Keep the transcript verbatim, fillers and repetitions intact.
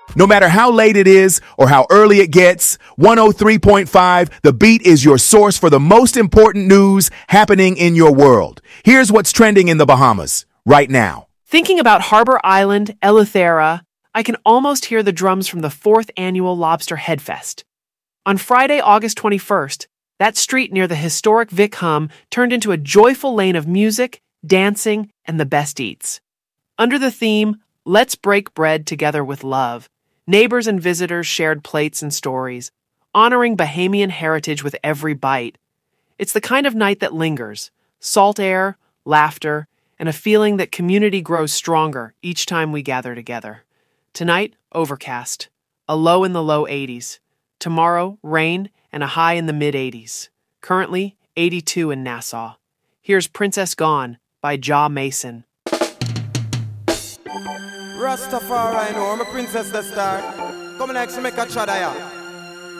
No matter how late it is or how early it gets, one oh three point five The Beat is your source for the most important news happening in your world. Here's what's trending in the Bahamas right now. Thinking about Harbor Island, Eleuthera, I can almost hear the drums from the fourth annual Lobster Headfest. On Friday, August twenty-first, that street near the historic Vic Hum turned into a joyful lane of music, dancing, and the best eats. Under the theme, Let's Break Bread Together with Love, neighbors and visitors shared plates and stories, honoring Bahamian heritage with every bite. It's the kind of night that lingers, salt air, laughter, and a feeling that community grows stronger each time we gather together. Tonight, overcast, a low in the low eighties. Tomorrow, rain and a high in the mid-eighties. Currently, eighty-two in Nassau. Here's Princess Gone by Ja Mason. Rastafari, no, I'm a princess that star. Come and actually make a chadaya.